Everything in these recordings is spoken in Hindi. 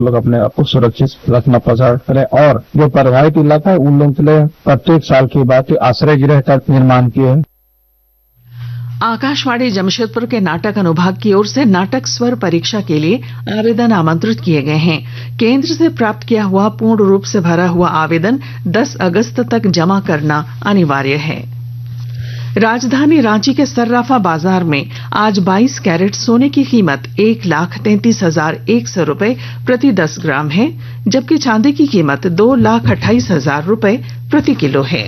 लोग अपने आप को सुरक्षित रखना पसंद करें और जो प्रभावित इलाका है उन लोगों के लिए प्रत्येक साल की बात आश्रय गृह का निर्माण किए हैं। आकाशवाणी जमशेदपुर के नाटक अनुभाग की ओर से नाटक स्वर परीक्षा के लिए आवेदन आमंत्रित किए गए हैं। केंद्र से प्राप्त किया हुआ पूर्ण रूप से भरा हुआ आवेदन 10 अगस्त तक जमा करना अनिवार्य है। राजधानी रांची के सर्राफा बाजार में आज 22 कैरेट सोने की कीमत 1,33,100 रूपये प्रति 10 ग्राम है, जबकि चांदी की कीमत 2,28,000 रूपये प्रति किलो है।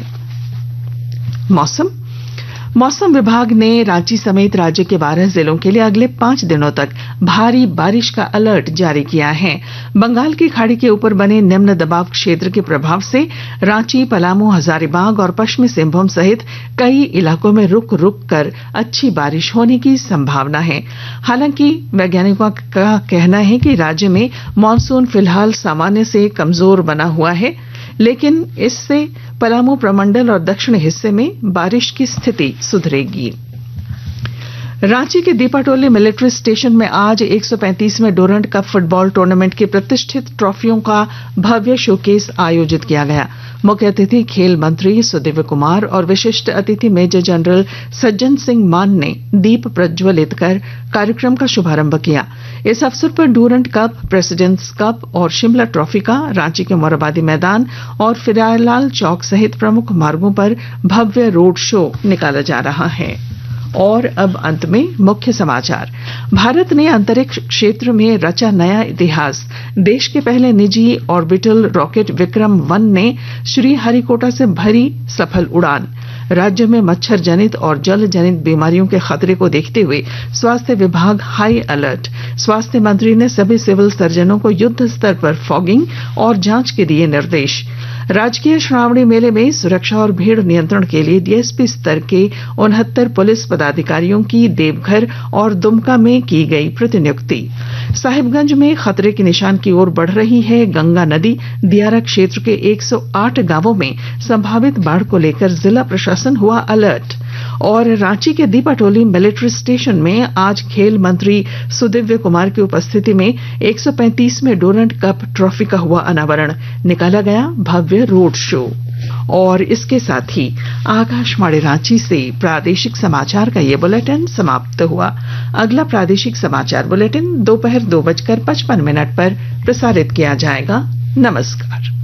मौसम विभाग ने रांची समेत राज्य के 12 जिलों के लिए अगले 5 दिनों तक भारी बारिश का अलर्ट जारी किया है। बंगाल की खाड़ी के ऊपर बने निम्न दबाव क्षेत्र के प्रभाव से रांची, पलामू, हजारीबाग और पश्चिमी सिंहभूम सहित कई इलाकों में रुक रुक कर अच्छी बारिश होने की संभावना है। हालांकि वैज्ञानिकों का कहना है कि राज्य में मानसून फिलहाल सामान्य से कमजोर बना हुआ है, लेकिन इससे पलामू प्रमंडल और दक्षिण हिस्से में बारिश की स्थिति सुधरेगी। रांची के दीपाटोली मिलिट्री स्टेशन में आज 135वें डोरंड कप फुटबॉल टूर्नामेंट की प्रतिष्ठित ट्रॉफियों का भव्य शोकेस आयोजित किया गया। मुख्य अतिथि खेल मंत्री सुदेव कुमार और विशिष्ट अतिथि मेजर जनरल सज्जन सिंह मान ने दीप प्रज्वलित कर कार्यक्रम का शुभारंभ किया। इस अवसर पर डूरंड कप, प्रेसिडेंट्स कप और शिमला ट्रॉफी का रांची के मोरहाबादी मैदान और फिरालाल चौक सहित प्रमुख मार्गों पर भव्य रोड शो निकाला जा रहा है। और अब अंत में मुख्य समाचार। भारत ने अंतरिक्ष क्षेत्र में रचा नया इतिहास। देश के पहले निजी ऑर्बिटल रॉकेट विक्रम 1 ने श्रीहरिकोटा से भरी सफल उड़ान। राज्य में मच्छर जनित और जल जनित बीमारियों के खतरे को देखते हुए स्वास्थ्य विभाग हाई अलर्ट। स्वास्थ्य मंत्री ने सभी सिविल सर्जनों को युद्ध स्तर पर फॉगिंग और जांच के दिए निर्देश। राजकीय श्रावणी मेले में सुरक्षा और भीड़ नियंत्रण के लिए डीएसपी स्तर के 69 पुलिस पदाधिकारियों की देवघर और दुमका में की गई प्रतिनियुक्ति। साहिबगंज में खतरे के निशान की ओर बढ़ रही है गंगा नदी। दियारा क्षेत्र के 108 गांवों में संभावित बाढ़ को लेकर जिला प्रशासन हुआ अलर्ट। और रांची के दीपाटोली मिलिट्री स्टेशन में आज खेल मंत्री सुदिव्य कुमार की उपस्थिति में 135वें डोरंड कप ट्रॉफी का हुआ अनावरण। निकाला गया भव्य रोड शो। और इसके साथ ही आकाशवाणी रांची से प्रादेशिक समाचार का ये बुलेटिन समाप्त हुआ। अगला प्रादेशिक समाचार बुलेटिन दोपहर 2:55 पर प्रसारित किया जाएगा। नमस्कार।